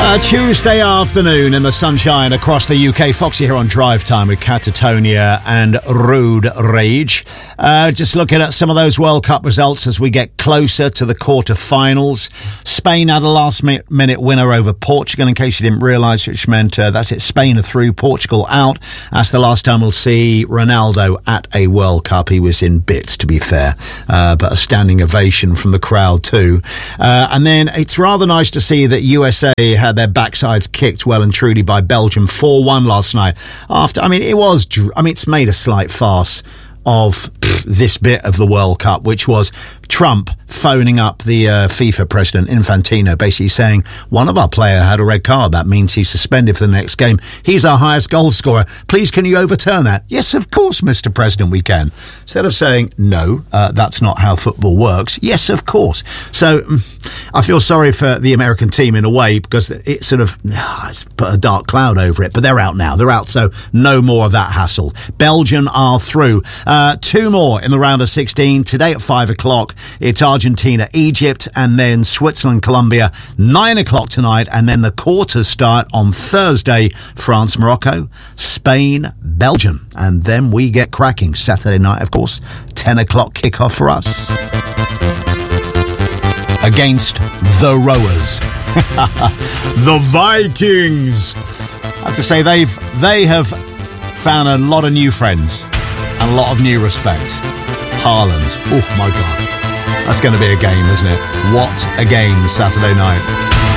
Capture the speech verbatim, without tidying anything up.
Uh, Tuesday afternoon in the sunshine across the U K. Foxy here on Drive Time with Catatonia and Road Rage. Uh, just looking at some of those World Cup results as we get closer to the quarter-finals. Spain had a last-minute winner over Portugal, in case you didn't realise, which meant uh, that's it. Spain are through, Portugal out. That's the last time we'll see Ronaldo at a World Cup. He was in bits, to be fair, uh, but a standing ovation from the crowd too. Uh, and then it's rather nice to see that U S A had their backsides kicked well and truly by Belgium four one last night. After, I mean, it was, I mean, it's made a slight farce of this bit of the World Cup, which was Trump phoning up the uh, FIFA president, Infantino, basically saying, one of our player had a red card. That means he's suspended for the next game. He's our highest goal scorer. Please, can you overturn that? Yes, of course, Mister President, we can. Instead of saying, no, uh, that's not how football works. Yes, of course. So I feel sorry for the American team in a way, because it sort of it's put a dark cloud over it. But they're out now. They're out, so no more of that hassle. Belgium are through. Uh, two more in the round of sixteen. Today at five o'clock, it's Argentina, Egypt, and then Switzerland, Colombia, nine o'clock tonight, and then the quarters start on Thursday, France, Morocco, Spain, Belgium, and then we get cracking. Saturday night, of course, ten o'clock kickoff for us. Against the Rowers. The Vikings. I have to say, they've they have found a lot of new friends and a lot of new respect. Haaland. Oh, my God. That's going to be a game, isn't it? What a game Saturday night.